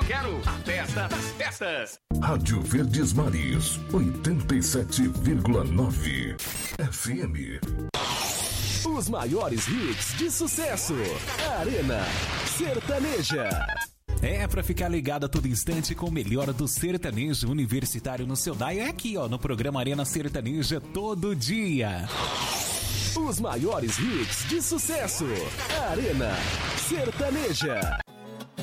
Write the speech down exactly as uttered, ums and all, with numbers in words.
quero a festa das festas. Rádio Verdes Mares, oitenta e sete vírgula nove F M. Os maiores hits de sucesso. Arena Sertaneja. É, pra ficar ligado a todo instante com o melhor do sertanejo universitário no seu dial, é aqui, ó, no programa Arena Sertaneja, todo dia. Os maiores hits de sucesso. Arena Sertaneja.